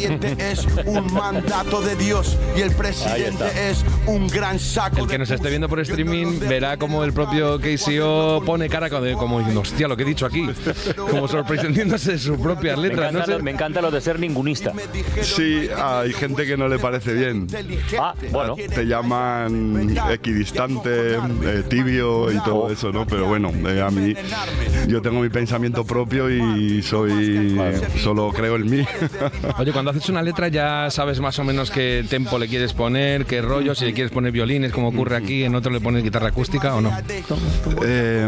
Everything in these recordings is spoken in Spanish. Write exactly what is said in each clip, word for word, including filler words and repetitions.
obediente es un mandato de Dios y el presidente es un gran saco. El que nos esté viendo por streaming verá como el propio K C O pone cara como, como diciendo, hostia, lo que he dicho aquí, como sorprendiéndose de sus propias letras. Me encanta, no sé. lo, me encanta lo de ser ningunista. Sí, hay gente que no le parece bien. Ah, bueno. Te llaman equidistante, eh, tibio y todo eso, ¿no? Pero bueno, eh, a mí, yo tengo mi pensamiento propio y soy, solo creo en mí. Oye, cuando haces una letra ya sabes más o menos qué tempo le quieres poner, qué rollo, si le quieres poner violines, como ocurre aquí, en otro le pones guitarra acústica o no. Eh,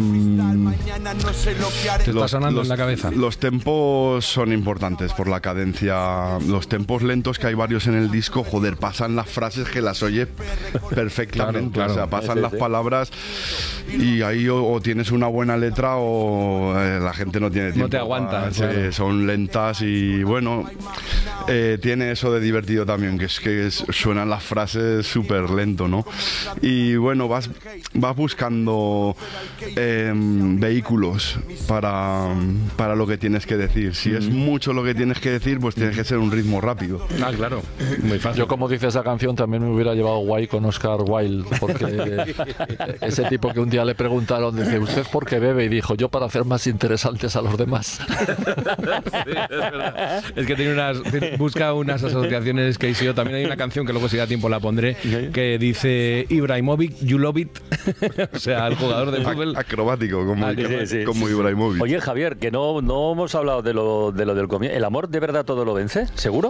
¿Te está los, sonando los, en la cabeza? Los tempos son importantes por la cadencia. Los tempos lentos, que hay varios en el disco, joder, pasan las frases que las oyes perfectamente. Claro, claro. O sea, pasan Sí, las sí. palabras y ahí o, o tienes una buena letra o eh, la gente no tiene tiempo. No te aguanta. Ah, sí, Claro. son lentas y bueno, eh, tiene eso de divertido también, que es que es- suenan las frases súper lento, ¿no? Y bueno, vas, vas buscando eh, vehículos para, para lo que tienes que decir. Si es mucho lo que tienes que decir, pues tienes que ser un ritmo rápido. Ah, claro. Muy fácil. Yo, como dice esa canción, también me hubiera llevado guay con Oscar Wilde, porque ese tipo que un día le preguntaron, dice, ¿usted por qué bebe? Y dijo, yo para hacer más interesantes a los demás. Sí, es verdad. Es que tiene unas, tiene- busca unas asociaciones que hizo. También hay una canción que luego si da tiempo la pondré, que dice Ibrahimovic, you love it. O sea, el jugador de fútbol. Ac- Acrobático, como, Ah, sí, sí. como Ibrahimovic. Oye, Javier, que no, no hemos hablado de lo, de lo del comienzo. ¿El amor de verdad todo lo vence? ¿Seguro?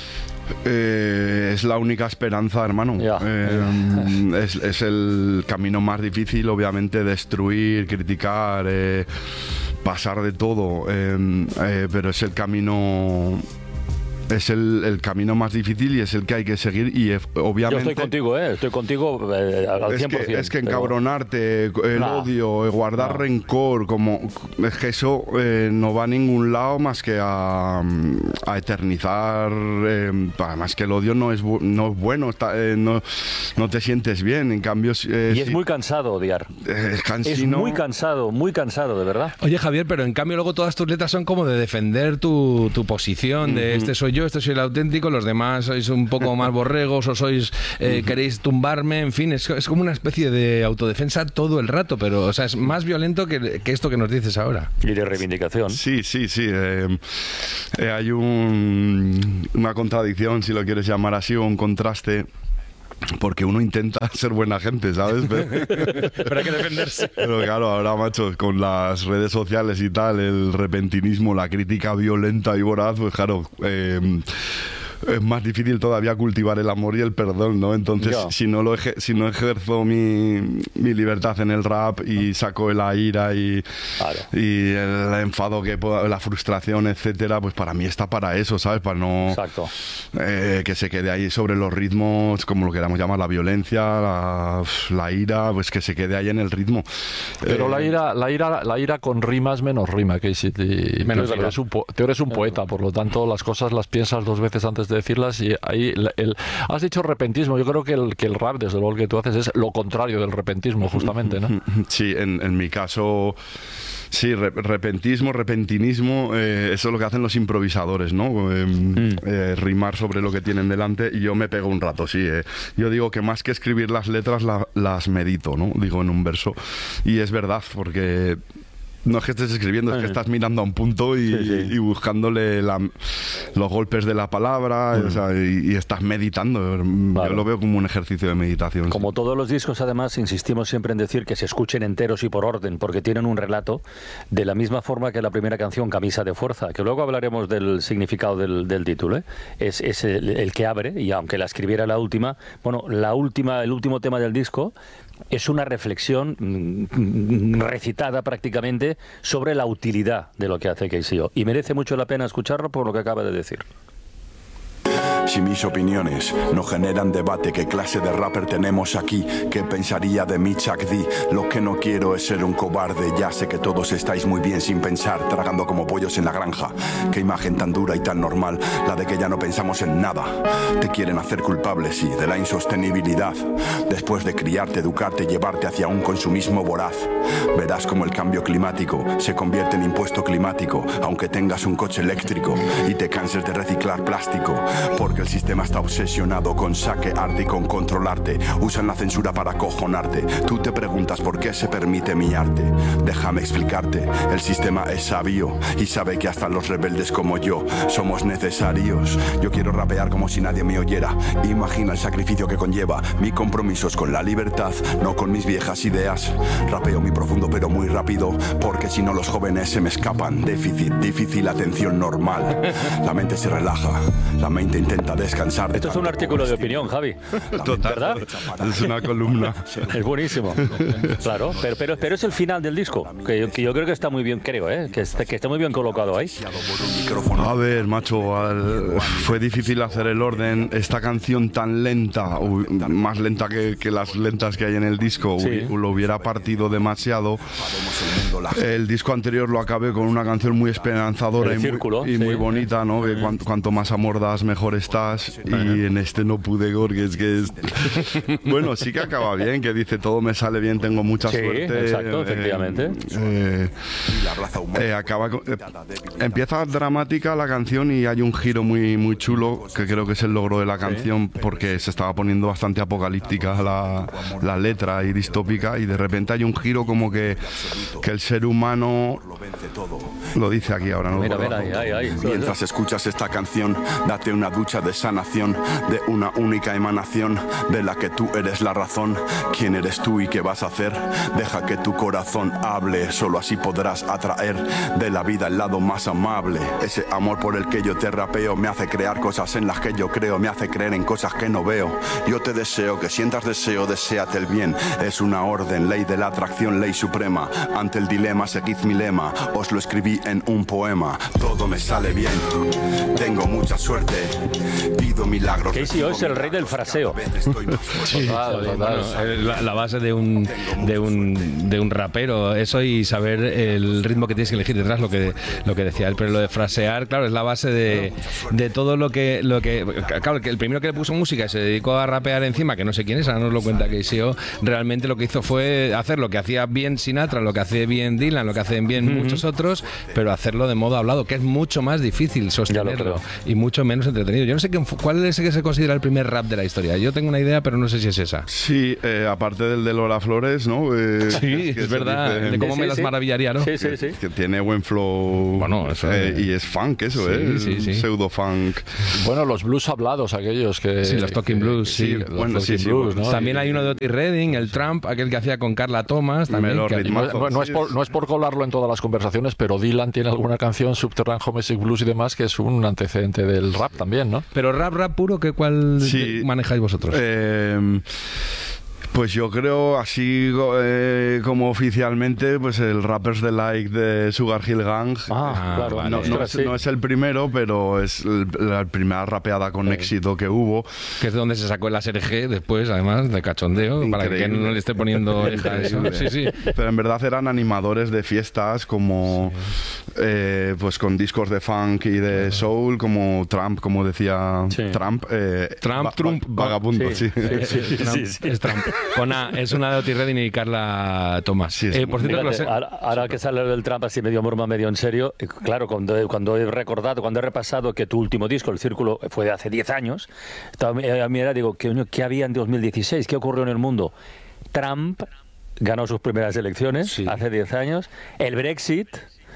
Eh, es la única esperanza, hermano. Ya. Eh, es, es el camino más difícil, obviamente, destruir, criticar, eh, pasar de todo, eh, eh, pero es el camino... Es el, el camino más difícil y es el que hay que seguir y eh, Yo obviamente... estoy contigo, ¿eh? Estoy contigo eh, al Es cien por ciento. que, es que pero- encabronarte, el Nah. odio, eh, guardar Nah. rencor, como es que eso eh, no va a ningún lado más que a, a eternizar. Eh, además que el odio no es bu- no es bueno, está, eh, no, no te sientes bien. En cambio, eh, Y es si- muy cansado odiar. eh, es Es cansino. muy cansado, muy cansado, de verdad. Oye, Javier, pero en cambio luego todas tus letras son como de defender tu, tu posición, de este soy yo, este soy el auténtico, los demás sois un poco más borregos o sois eh, queréis tumbarme, en fin, es, es como una especie de autodefensa todo el rato, pero o sea, es más violento que, que esto que nos dices ahora. Y de reivindicación. Sí, sí, sí. eh, eh, hay un, una contradicción, si lo quieres llamar así, o un contraste. Porque uno intenta ser buena gente, ¿sabes? Pero, Pero hay que defenderse. pero claro, ahora, macho, con las redes sociales y tal, el repentinismo, la crítica violenta y voraz, pues claro, eh, es más difícil todavía cultivar el amor y el perdón, ¿no? Entonces, Ya. si no lo eje- si no ejerzo mi, mi libertad en el rap y saco la ira y, Claro. y el enfado, que pueda- la frustración, etcétera, pues para mí está para eso, ¿sabes? Para no Exacto. eh, que se quede ahí sobre los ritmos, como lo queramos llamar, la violencia, la, la ira, pues que se quede ahí en el ritmo. Pero Eh, la ira, la ira, la ira con rimas menos rima, Casey. Y Menos tú ira. eres un, po- tú eres un poeta, por lo tanto las cosas las piensas dos veces antes de decirlas y ahí el, el- has dicho repentismo. Yo creo que el, que el rap, desde luego, el que tú haces es lo contrario del repentismo, justamente, ¿no? Sí, en, en mi caso, sí, re- repentismo, repentinismo, eh, eso es lo que hacen los improvisadores, ¿no? Eh, eh, rimar sobre lo que tienen delante y yo me pego un rato, sí. eh. Yo digo que más que escribir las letras, la- las medito, ¿no? Digo en un verso. Y es verdad, porque... No es que estés escribiendo, es que estás mirando a un punto y, Sí, sí. y buscándole la- los golpes de la palabra, o sea, y, y estás meditando. Claro. Yo lo veo como un ejercicio de meditación. sí. Como todos los discos, además, insistimos siempre en decir que se escuchen enteros y por orden, porque tienen un relato de la misma forma que la primera canción, Camisa de Fuerza, que luego hablaremos del significado del, del título, ¿eh? Es, es el, el que abre, y aunque la escribiera la última, bueno, la última, el último tema del disco es una reflexión mm, recitada prácticamente sobre la utilidad de lo que hace K C O. Y merece mucho la pena escucharlo por lo que acaba de decir. Si mis opiniones no generan debate, ¿qué clase de rapper tenemos aquí? ¿Qué pensaría de mí Chuck D? Lo que no quiero es ser un cobarde. Ya sé que todos estáis muy bien sin pensar, tragando como pollos en la granja. Qué imagen tan dura y tan normal, la de que ya no pensamos en nada. Te quieren hacer culpable, sí, de la insostenibilidad. Después de criarte, educarte, llevarte hacia un consumismo voraz. Verás como el cambio climático se convierte en impuesto climático, aunque tengas un coche eléctrico y te canses de reciclar plástico. Porque el sistema está obsesionado con saquearte y con controlarte. Usan la censura para acojonarte. Tú te preguntas por qué se permite mi arte. Déjame explicarte, el sistema es sabio y sabe que hasta los rebeldes como yo somos necesarios. Yo quiero rapear como si nadie me oyera. Imagina el sacrificio que conlleva. Mi compromiso es con la libertad, no con mis viejas ideas. Rapeo muy profundo pero muy rápido, porque si no los jóvenes se me escapan. Déficit, difícil atención normal. La mente se relaja, la mente intenta descansar. Esto es un artículo de opinión, Javi. Total, ¿verdad? es una columna. Es buenísimo. Claro, pero, pero, pero es el final del disco, que yo, que yo creo que está muy bien, creo, ¿eh? que, está, que está muy bien colocado ahí. A ver, macho, al, fue difícil hacer el orden. Esta canción tan lenta, uy, más lenta que, que las lentas que hay en el disco, Sí. uy, lo hubiera partido demasiado. El disco anterior lo acabé con una canción muy esperanzadora El y, Círculo, muy, y sí. muy bonita, ¿no? Que cuanto, cuanto más amor das, mejor estás. Y en este no pude, porque es que es... Bueno, sí que acaba bien, que dice todo me sale bien, tengo mucha Sí, suerte. exacto, efectivamente. eh, eh, acaba con- eh, empieza dramática la canción y hay un giro muy muy chulo que creo que es el logro de la canción, porque se estaba poniendo bastante apocalíptica la, la letra y distópica, y de repente hay un giro como que, que el ser humano lo dice aquí ahora, ¿no? Mira, mira, ahí, ahí, ahí. Mientras escuchas esta canción, date una ducha de sanación, de una única emanación, de la que tú eres la razón. ¿Quién eres tú y qué vas a hacer? Deja que tu corazón hable, solo así podrás atraer de la vida el lado más amable. Ese amor por el que yo te rapeo me hace crear cosas en las que yo creo, me hace creer en cosas que no veo. Yo te deseo que sientas deseo, deséate el bien. Es una orden, ley de la atracción, ley suprema. Ante el dilema, seguid mi lema. Os lo escribí en un poema. Todo me sale bien, tengo mucha suerte, pido milagros. Casey O es el rey del fraseo. Total, total. Eh, La, la base de un, de un de un rapero, eso, y saber el ritmo que tienes que elegir detrás, lo que lo que decía él, pero lo de frasear, claro, es la base de, de todo lo que lo que claro, que el primero que le puso música y se dedicó a rapear encima, que no sé quién es, ahora nos lo cuenta Casey O, realmente lo que hizo fue hacer lo que hacía bien Sinatra, lo que hace bien Dylan, lo que hacen bien uh-huh. muchos otros, pero hacerlo de modo hablado, que es mucho más difícil sostenerlo y mucho menos entretenido. Yo no sé qué, cuál es el que se considera el primer rap de la historia. Yo tengo una idea, pero no sé si es esa. Sí, eh, aparte del de Lola Flores, ¿no? Eh, sí, es verdad, dice, de cómo sí, me sí, las sí. maravillaría, ¿no? Sí, sí, sí. Que tiene buen flow. Bueno, eso eh, es... y es funk, eso, sí, ¿eh? Sí, sí. Pseudo funk. Bueno, los blues hablados, aquellos que... Sí, los Talking Blues, sí. sí, los bueno, Talking sí, sí, Blues, bueno. ¿no? También Y- hay uno de Otis Redding, el Trump, aquel que hacía con Carla Thomas. También, Melo que- ritmazo. No, no es por, no es por colarlo en todas las conversaciones, pero Dylan tiene alguna canción, Subterranean Homesick Blues y demás, que es un antecedente del rap también, ¿no? Pero rap, rap puro, ¿qué, ¿cuál Sí. manejáis vosotros? Eh, Pues yo creo, así eh, como oficialmente, pues el Rappers Delight de Sugar Hill Gang. Ah, Ah, claro. vale. No, no Ostras, es, sí. no es el primero, pero es el- la primera rapeada con éxito que hubo. Que es de donde se sacó el A S R G después, además, de cachondeo, para que Increíble. no le esté poniendo orejas. Sí, sí. Pero en verdad eran animadores de fiestas como eh, pues con discos de funk y de soul, como Trump, como decía Sí. Trump. eh, Trump, va- Trump, va- vagabundo, sí. sí. Sí, Trump, sí, sí. Es Trump. Con A, es una de Otis Redding y Carla Thomas. Sí, es Eh, por cierto, que lo Fíjate, sé- ahora, ahora que sale del Trump así medio morma, medio en serio, eh, claro, cuando, he- cuando he recordado, cuando he repasado que tu último disco, El Círculo, fue de hace diez años, estaba- eh, a mí era, digo, ¿qué, ¿qué había en dos mil dieciséis? ¿Qué ocurrió en el mundo? Trump ganó sus primeras elecciones Sí. hace diez años, el Brexit,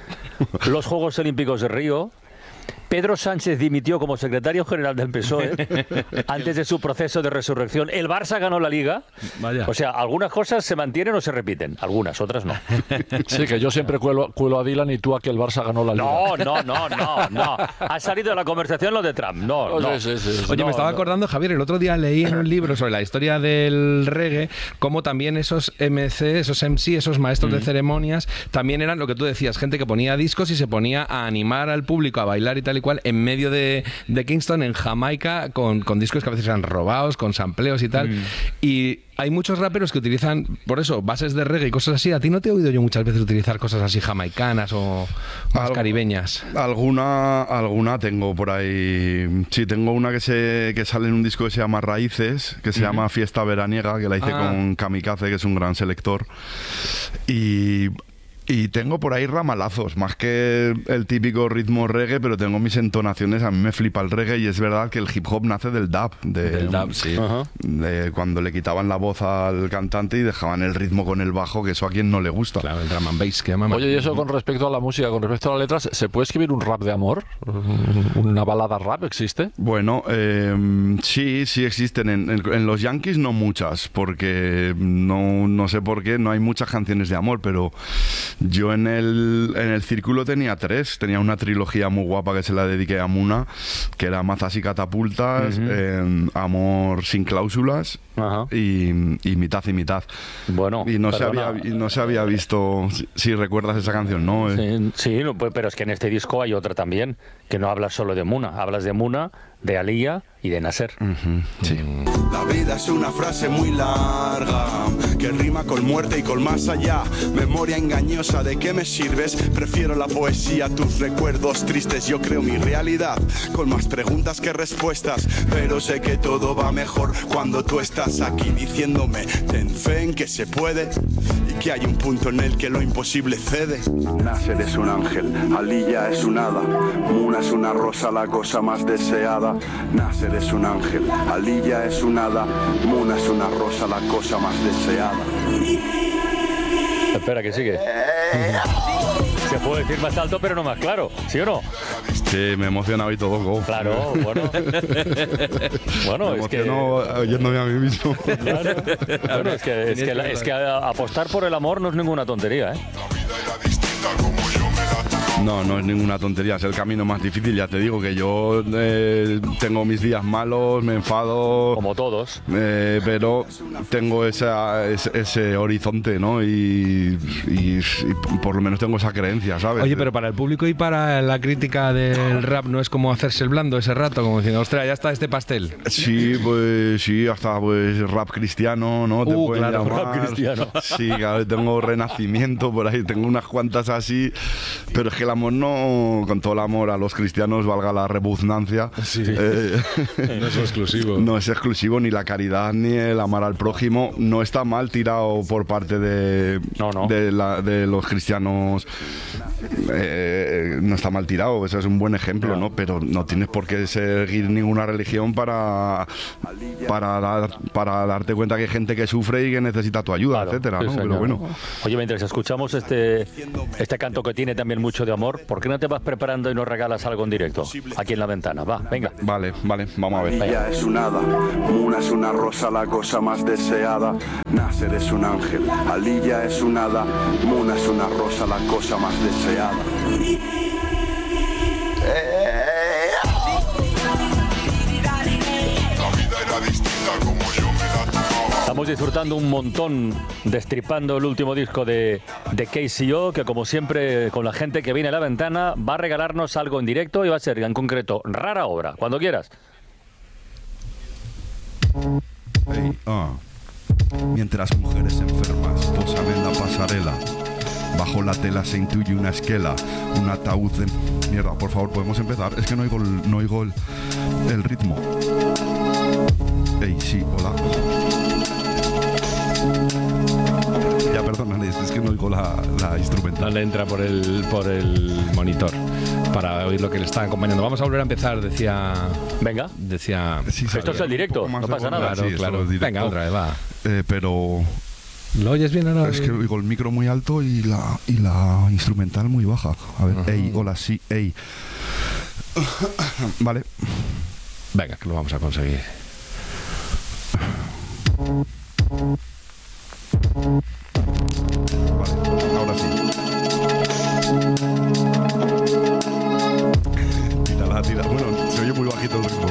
los Juegos Olímpicos de Río, Pedro Sánchez dimitió como secretario general del P S O E antes de su proceso de resurrección. El Barça ganó la Liga. Vaya. O sea, algunas cosas se mantienen o se repiten. Algunas, otras no. Sí, que yo siempre cuelo, cuelo a Dylan y tú a que el Barça ganó la Liga. No, no, no, no, no. Ha salido de la conversación lo de Trump. No, no. Sí, sí, sí. Oye, No, me estaba no. acordando, Javier, el otro día leí en un libro sobre la historia del reggae, cómo también esos M C, esos M C, esos maestros de ceremonias, también eran lo que tú decías, gente que ponía discos y se ponía a animar al público a bailar y tal y cual, en medio de, de Kingston, en Jamaica, con, con discos que a veces eran robados, con sampleos y tal. Mm. Y hay muchos raperos que utilizan, por eso, bases de reggae y cosas así. A ti no te he oído yo muchas veces utilizar cosas así jamaicanas o más Al, caribeñas. Alguna, alguna tengo por ahí. Sí, tengo una que se que sale en un disco que se llama Raíces, que se uh-huh. llama Fiesta Veraniega, que la hice ah. con Kamikaze, que es un gran selector. Y... Y tengo por ahí ramalazos, más que el típico ritmo reggae, pero tengo mis entonaciones, a mí me flipa el reggae y es verdad que el hip hop nace del dub. De, del dub, sí. Uh-huh. De cuando le quitaban la voz al cantante y dejaban el ritmo con el bajo, que eso a quien no le gusta. Claro, el drum and bass que llaman. Oye, y eso con respecto a la música, con respecto a las letras, ¿se puede escribir un rap de amor? ¿Una balada rap existe? Bueno, eh, sí, sí existen. En, en, en los Yankees no muchas, porque no, no sé por qué, no hay muchas canciones de amor, pero yo en el, en el círculo tenía tres. Tenía una trilogía muy guapa que se la dediqué a Muna, que era Mazas y Catapultas, uh-huh. eh, Amor sin cláusulas uh-huh. y, y Mitad y Mitad. Bueno, y no, se había, y no se había visto, si, si recuerdas esa canción, ¿no? Sí, sí, pero es que en este disco hay otra también, que no hablas solo de Muna, hablas de Muna, de Aliyah y de Nasser. Uh-huh, sí. La vida es una frase muy larga que rima con muerte y con más allá. Memoria engañosa, ¿de qué me sirves? Prefiero la poesía, tus recuerdos tristes. Yo creo mi realidad con más preguntas que respuestas, pero sé que todo va mejor cuando tú estás aquí diciéndome ten fe en que se puede y que hay un punto en el que lo imposible cede. Nasser es un ángel, Aliyah es un hada, Muna es una rosa, la cosa más deseada. Nasser es un ángel, Aliyah es un hada, Muna es una rosa, la cosa más deseada. Espera, que sigue. Se puede decir más alto, pero no más claro, ¿sí o no? Sí, me he emocionado y todo. Go. Claro, bueno. Bueno, me es que... oyéndome a mí mismo. Claro. Bueno, es que, es, que la, es que apostar por el amor no es ninguna tontería, ¿eh? No, no es ninguna tontería, es el camino más difícil. Ya te digo que yo eh, tengo mis días malos, me enfado. Como todos. Eh, pero tengo esa, ese, ese horizonte, ¿no? Y, y, y por lo menos tengo esa creencia, ¿sabes? Oye, pero para el público y para la crítica del rap no es como hacerse el blando ese rato, como diciendo, ostras, ya está este pastel. Sí, pues sí, hasta pues rap cristiano, ¿no? Te uh, pueden claro, llamar. Rap cristiano. Sí, claro, tengo Renacimiento por ahí, tengo unas cuantas así, pero es que el amor no, con todo el amor a los cristianos, valga la repugnancia, sí. eh, no es exclusivo. No es exclusivo, ni la caridad ni el amar al prójimo no está mal tirado por parte de, no, no. de, la, de los cristianos, eh, no está mal tirado, eso es un buen ejemplo, no. ¿no? Pero no tienes por qué seguir ninguna religión para, para, dar, para darte cuenta que hay gente que sufre y que necesita tu ayuda, claro, etcétera, ¿no? Pero bueno. Oye, mientras escuchamos este, este canto que tiene también mucho de amor, ¿por qué no te vas preparando y nos regalas algo en directo? Aquí en la ventana, va, venga. Vale, vale, vamos a ver. Aliyah es un hada, Muna es una rosa, la cosa más deseada. Nasser es un ángel, Aliyah es un hada, Muna es una rosa, la cosa más deseada. Estamos disfrutando un montón, destripando el último disco de, de K C O, que como siempre con la gente que viene a la ventana va a regalarnos algo en directo y va a ser en concreto Rara Obra, cuando quieras. Hey, uh. Mientras mujeres enfermas posan en la pasarela, bajo la tela se intuye una esquela, un ataúd de... Mierda, por favor, ¿podemos empezar? Es que no oigo el, no oigo el, el ritmo. Ey, sí, hola. Ya, perdónale, es que no oigo la, la instrumental. No le entra por el, por el monitor para oír lo que le está acompañando. Vamos a volver a empezar, decía... Venga. Decía... Sí, esto es el directo, no pasa nada. Claro, sí, claro. Venga, otra vez, va. Eh, pero... ¿Lo oyes bien ahora? Es que oigo el micro muy alto y la, y la instrumental muy baja. A ver, uh-huh. Ey, hola, sí, ey. Vale. Venga, que lo vamos a conseguir. Vale, ahora sí. Tírala, tírala. Bueno, se oye muy bajito el ritmo,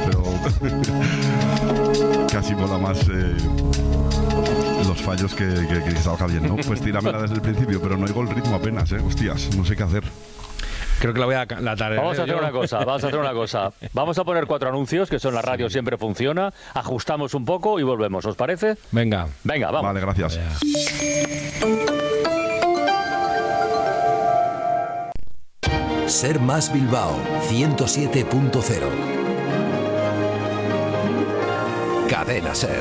pero casi mola más eh, los fallos que, que, que salga bien, ¿no? Pues tíramela desde el principio, pero no oigo el ritmo apenas, ¿eh? Hostias, no sé qué hacer. Creo que la voy a la tarea. Vamos a hacer una cosa, vamos a hacer una cosa. Vamos a poner cuatro anuncios, que eso en la radio siempre funciona. Ajustamos un poco y volvemos, ¿os parece? Venga. Venga, vamos. Vale, gracias. Ser Más Bilbao ciento siete punto cero. Cadena Ser.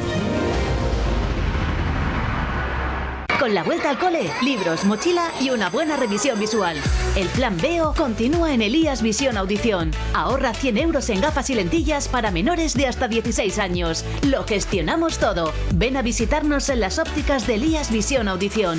Con la vuelta al cole, libros, mochila y una buena revisión visual. El plan Veo continúa en Elías Visión Audición. Ahorra cien euros en gafas y lentillas para menores de hasta dieciséis años. Lo gestionamos todo. Ven a visitarnos en las ópticas de Elías Visión Audición.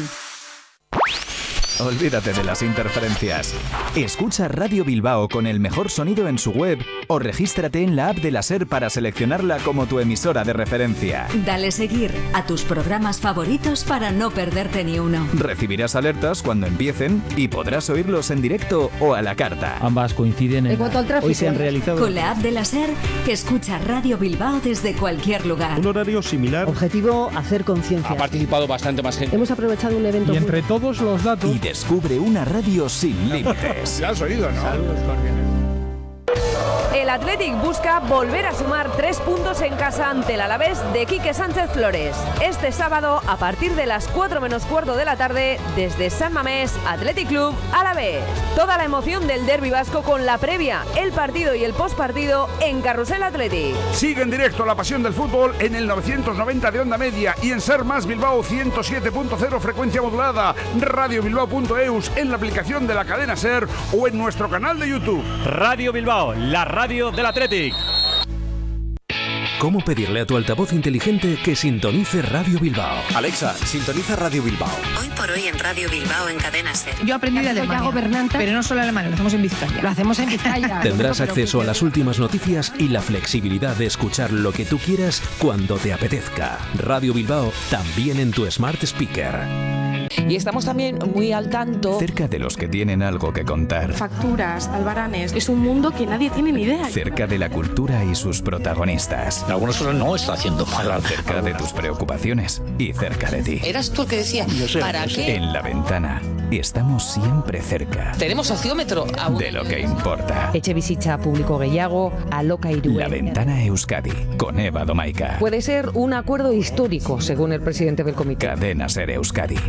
Olvídate de las interferencias. Escucha Radio Bilbao con el mejor sonido en su web o regístrate en la app de la SER para seleccionarla como tu emisora de referencia. Dale seguir a tus programas favoritos para no perderte ni uno. Recibirás alertas cuando empiecen y podrás oírlos en directo o a la carta. Ambas coinciden en... En cuanto al tráfico, hoy se han realizado... Con la app de la SER, escucha Radio Bilbao desde cualquier lugar. Un horario similar. Objetivo, hacer conciencia. Ha participado bastante más gente. Hemos aprovechado un evento... Y entre todos los datos... Y descubre una radio sin límites. ¿Ya has oído, no? Saludos cordiales. El Athletic busca volver a sumar tres puntos en casa ante el Alavés de Quique Sánchez Flores. Este sábado, a partir de las cuatro menos cuarto de la tarde, desde San Mamés, Athletic Club Alavés. Toda la emoción del derbi vasco con la previa, el partido y el postpartido en Carrusel Athletic. Sigue en directo la pasión del fútbol en el novecientos noventa de onda media y en Ser Más Bilbao ciento siete punto cero frecuencia modulada, radio bilbao punto eus, en la aplicación de la cadena Ser o en nuestro canal de YouTube. Radio Bilbao, la radio del Athletic. ¿Cómo pedirle a tu altavoz inteligente que sintonice Radio Bilbao? Alexa, sintoniza Radio Bilbao. Hoy por hoy en Radio Bilbao en Cadena Ser. Yo aprendí de Alemania, gobernante, pero no solo Alemania, lo hacemos en Vizcaya. Lo hacemos en Vizcaya. Tendrás acceso a las últimas noticias y la flexibilidad de escuchar lo que tú quieras cuando te apetezca. Radio Bilbao, también en tu Smart Speaker. Y estamos también muy al tanto... Cerca de los que tienen algo que contar. Facturas, albaranes... Es un mundo que nadie tiene ni idea. Cerca de la cultura y sus protagonistas. Algunas cosas no está haciendo mal. Cerca de tus preocupaciones y cerca de ti. Eras tú el que decía, sé, ¿para qué? En La Ventana estamos siempre cerca. Tenemos sociómetro. Aún. De lo que importa. Etxebizitza publiko gehiago, alokairu. La Ventana Euskadi, con Eva Domaica. Puede ser un acuerdo histórico, según el presidente del comité. Cadena Ser Euskadi.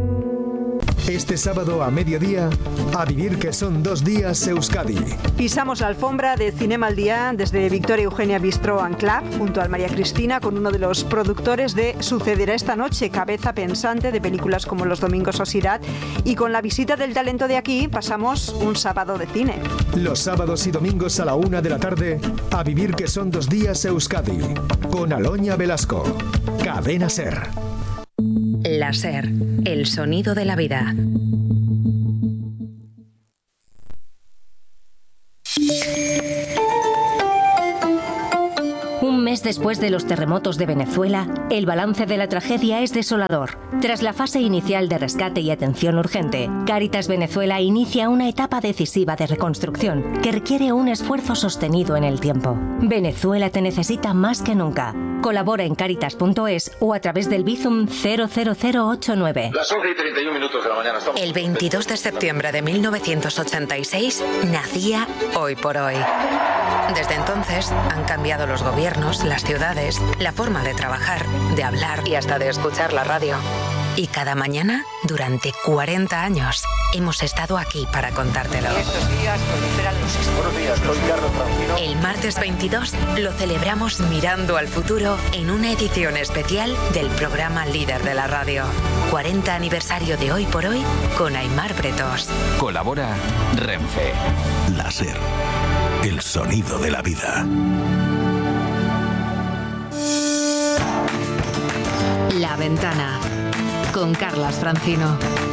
Este sábado a mediodía, a vivir que son dos días Euskadi. Pisamos la alfombra de Cinema al Día desde Victoria Eugenia Bistro and Club, junto al María Cristina, con uno de los productores de Sucederá esta noche, cabeza pensante de películas como Los Domingos Osirat, y con la visita del talento de aquí pasamos un sábado de cine. Los sábados y domingos a la una de la tarde, a vivir que son dos días Euskadi, con Aloña Velasco. Cadena Ser. La Ser, el sonido de la vida. Un mes después de los terremotos de Venezuela, el balance de la tragedia es desolador. Tras la fase inicial de rescate y atención urgente, Cáritas Venezuela inicia una etapa decisiva de reconstrucción que requiere un esfuerzo sostenido en el tiempo. Venezuela te necesita más que nunca. Colabora en caritas punto es o a través del Bizum cero cero cero ocho nueve. Las once y treinta y un minutos de la mañana. Estamos... El veintidós de septiembre de mil novecientos ochenta y seis nacía Hoy por Hoy. Desde entonces han cambiado los gobiernos, las ciudades, la forma de trabajar, de hablar y hasta de escuchar la radio. Y cada mañana, durante cuarenta años, hemos estado aquí para contártelo. Estos días proliferan los... Buenos días, soy Carlos Francino. El martes veintidós lo celebramos mirando al futuro en una edición especial del programa líder de la radio. cuarenta aniversario de Hoy por Hoy con Aimar Bretos. Colabora Renfe. La Ser, el sonido de la vida. La Ventana, con Carlas Francino.